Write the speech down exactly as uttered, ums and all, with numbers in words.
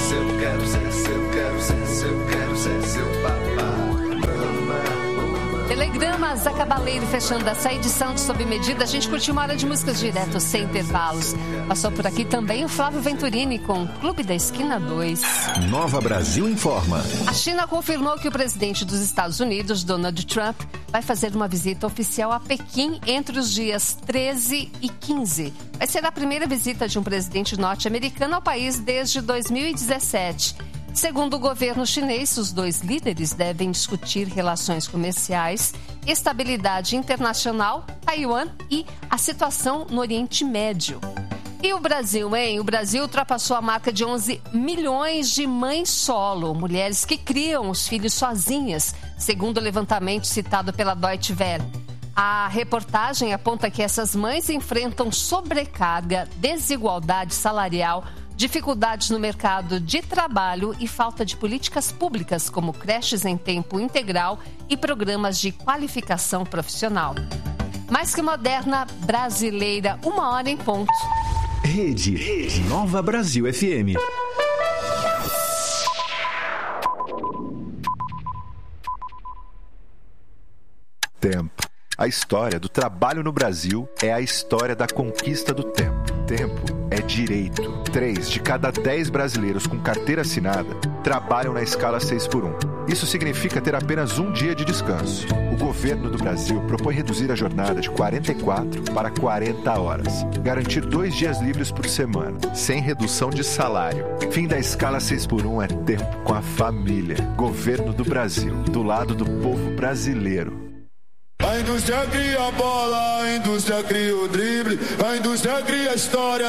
eu quero ser seu, quero ser seu, quero ser seu papá. Telegrama, Zé Cabaleiro fechando essa edição de Sob Medida. A gente curtiu uma hora de músicas direto, sem intervalos. Passou por aqui também o Flávio Venturini com Clube da Esquina dois. Nova Brasil informa. A China confirmou que o presidente dos Estados Unidos, Donald Trump, vai fazer uma visita oficial a Pequim entre os dias treze e quinze. Vai ser a primeira visita de um presidente norte-americano ao país desde dois mil e dezessete. Segundo o governo chinês, os dois líderes devem discutir relações comerciais, estabilidade internacional, Taiwan e a situação no Oriente Médio. E o Brasil, hein? O Brasil ultrapassou a marca de onze milhões de mães solo, mulheres que criam os filhos sozinhas, segundo o levantamento citado pela Deutsche Welle. A reportagem aponta que essas mães enfrentam sobrecarga, desigualdade salarial, dificuldades no mercado de trabalho e falta de políticas públicas como creches em tempo integral e programas de qualificação profissional. Mais que moderna, brasileira, uma hora em ponto. Rede, Rede Nova Brasil F M. Tempo. A história do trabalho no Brasil é a história da conquista do tempo. Tempo é direito. Três de cada dez brasileiros com carteira assinada trabalham na escala seis por um. Isso significa ter apenas um dia de descanso. O governo do Brasil propõe reduzir a jornada de quarenta e quatro para quarenta horas. Garantir dois dias livres por semana, sem redução de salário. Fim da escala seis por um é tempo com a família. Governo do Brasil, do lado do povo brasileiro. A indústria cria a bola, a indústria cria o drible, a indústria cria a história.